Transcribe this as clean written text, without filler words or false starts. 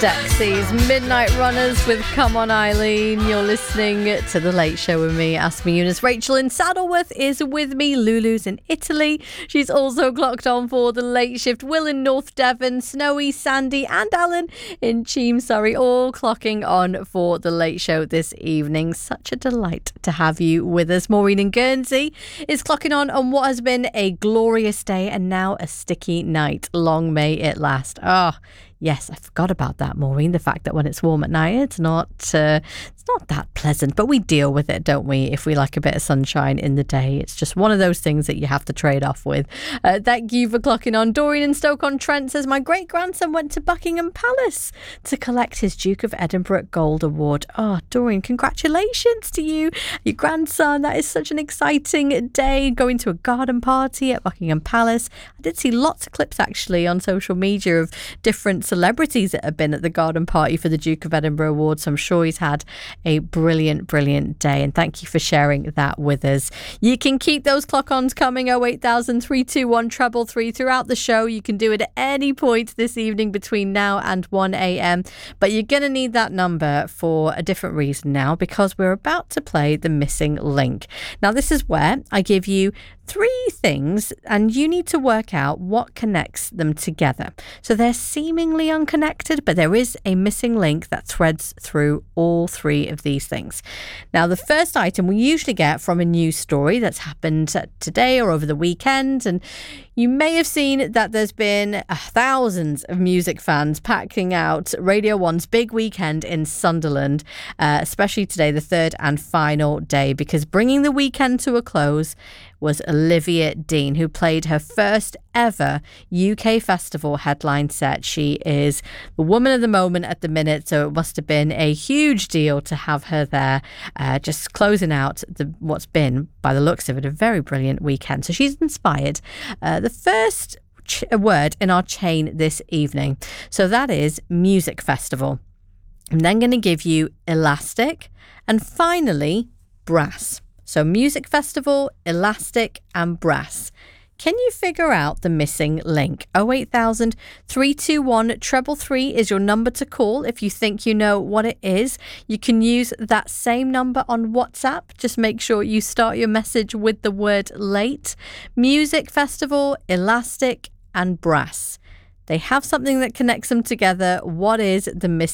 Dexys, Midnight Runners with Come On Eileen. You're listening to The Late Show with me, Ask Me Eunice. Rachel in Saddleworth is with me. Lulu's in Italy. She's also clocked on for the late shift. Will in North Devon, Snowy, Sandy and Alan in Cheam, Surrey, all clocking on for the late show this evening. Such a delight to have you with us. Maureen in Guernsey is clocking on what has been a glorious day and now a sticky night. Long may it last. Yes, I forgot about that, Maureen. The fact that when it's warm at night, it's not that pleasant. But we deal with it, don't we? If we like a bit of sunshine in the day, it's just one of those things that you have to trade off with. Thank you for clocking on. Doreen in Stoke-on-Trent says, my great-grandson went to Buckingham Palace to collect his Duke of Edinburgh Gold Award. Oh, Doreen, congratulations to you, your grandson. That is such an exciting day, going to a garden party at Buckingham Palace. I did see lots of clips, actually, on social media of different celebrities that have been at the garden party for the Duke of Edinburgh Award, so I'm sure he's had a brilliant day, and thank you for sharing that with us. You can keep those clock-ons coming, 08000 321 333 throughout the show. You can do it at any point this evening between now and 1am, but you're going to need that number for a different reason now, because we're about to play the missing link. Now this is where I give you 3 things and you need to work out what connects them together. So they're seemingly unconnected, but there is a missing link that threads through all 3 of these things. Now, the first item we usually get from a news story that's happened today or over the weekend, and you may have seen that there's been thousands of music fans packing out Radio 1's big weekend in Sunderland, especially today, the third and final day, because bringing the weekend to a close was Olivia Dean, who played her first ever UK festival headline set. She is the woman of the moment at the minute, so it must have been a huge deal to have her there, just closing out what's been, by the looks of it, a very brilliant weekend. So she's inspired the first word in our chain this evening. So that is music festival. I'm then going to give you elastic and finally brass. So music festival, elastic and brass. Can you figure out the missing link? 08000 321 333 is your number to call if you think you know what it is. You can use that same number on WhatsApp. Just make sure you start your message with the word late. Music festival, elastic and brass. They have something that connects them together. What is the missing